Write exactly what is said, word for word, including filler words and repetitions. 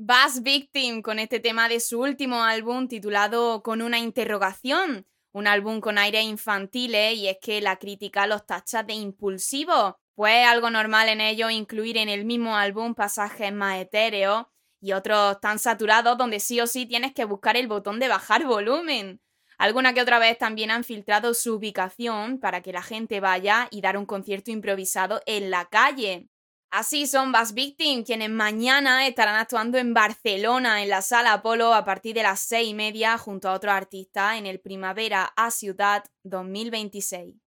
Bass Victim con este tema de su último álbum titulado Con una interrogación, un álbum con aires infantiles y es que la crítica los tacha de impulsivos, pues es algo normal en ellos incluir en el mismo álbum pasajes más etéreos y otros tan saturados donde sí o sí tienes que buscar el botón de bajar volumen. Alguna que otra vez también han filtrado su ubicación para que la gente vaya y dar un concierto improvisado en la calle. Así son Bass Victim, quienes mañana estarán actuando en Barcelona, en la Sala Apolo, a partir de las seis y media, junto a otros artistas en el Primavera a Ciutat dos mil veintiséis.